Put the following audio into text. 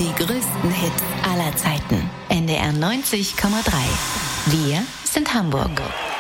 Die größten Hits aller Zeiten. NDR 90,3. Wir sind Hamburg.